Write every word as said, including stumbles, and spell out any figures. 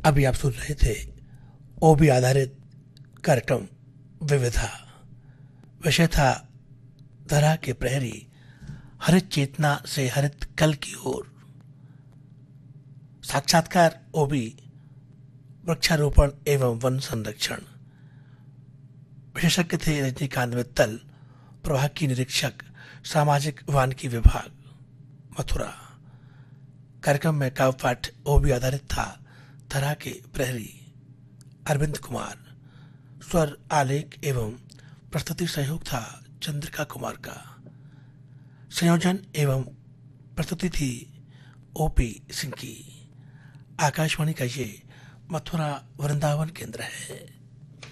अभी आप सुन रहे थे ओबी आधारित कार्यक्रम विविधा। विषय था धरा के प्रहरी, हरित चेतना से हरित कल की ओर। साक्षात्कार ओबी वृक्षारोपण एवं वन संरक्षण। विशेषज्ञ थे रजनीकांत मित्तल, प्रभाग निरीक्षक सामाजिक वानिकी विभाग मथुरा। कार्यक्रम में काव्य पाठ ओबी आधारित था धरा के प्रहरी। अरविंद कुमार। स्वर आलेख एवं प्रस्तुति सहयोग था चंद्रिका कुमार का। संयोजन एवं प्रस्तुति थी ओपी सिंह की। आकाशवाणी का ये मथुरा वृंदावन केंद्र है।